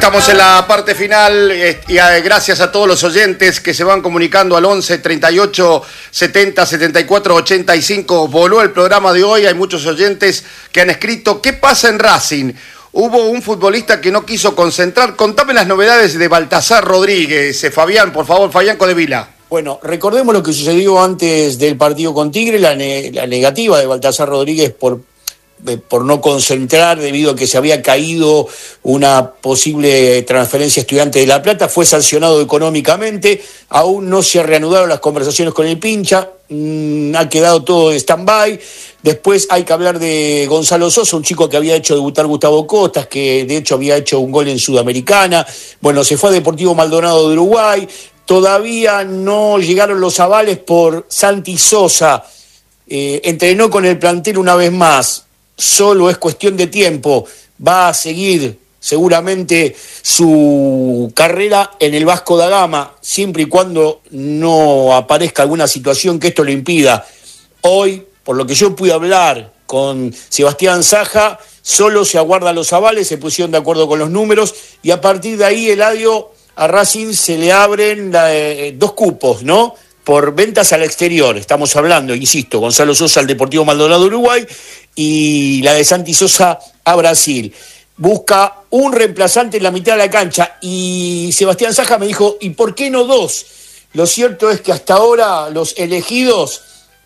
Estamos en la parte final y gracias a todos los oyentes que se van comunicando al 11 38 70 74 85. Voló el programa de hoy, hay muchos oyentes que han escrito: ¿qué pasa en Racing? Hubo un futbolista que no quiso concentrar. Contame las novedades de Baltasar Rodríguez. Fabián, por favor, Fabián Codevila. Bueno, recordemos lo que sucedió antes del partido con Tigre, la negativa de Baltasar Rodríguez por no concentrar debido a que se había caído una posible transferencia estudiante de La Plata. Fue sancionado económicamente, aún no se reanudaron las conversaciones con el Pincha, ha quedado todo de stand-by. Después hay que hablar de Gonzalo Sosa, un chico que había hecho debutar Gustavo Costas, que de hecho había hecho un gol en Sudamericana. Bueno, se fue a Deportivo Maldonado de Uruguay. Todavía no llegaron los avales por Santi Sosa. Entrenó con el plantel una vez más. Solo es cuestión de tiempo. Va a seguir seguramente su carrera en el Vasco da Gama, siempre y cuando no aparezca alguna situación que esto lo impida. Hoy, por lo que yo pude hablar con Sebastián Saja, solo se aguardan los avales, se pusieron de acuerdo con los números, y a partir de ahí, Eladio, a Racing se le abren 2 cupos, ¿no? Por ventas al exterior, estamos hablando, insisto, Gonzalo Sosa al Deportivo Maldonado de Uruguay y la de Santi Sosa a Brasil. Busca un reemplazante en la mitad de la cancha y Sebastián Saja me dijo, ¿y por qué no 2? Lo cierto es que hasta ahora los elegidos,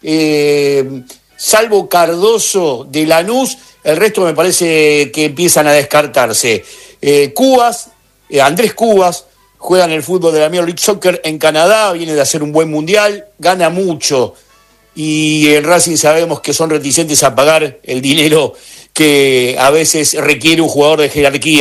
salvo Cardoso de Lanús, el resto me parece que empiezan a descartarse. Andrés Cubas, juega en el fútbol de la Major League Soccer en Canadá, viene de hacer un buen mundial, gana mucho. Y en Racing sabemos que son reticentes a pagar el dinero que a veces requiere un jugador de jerarquía.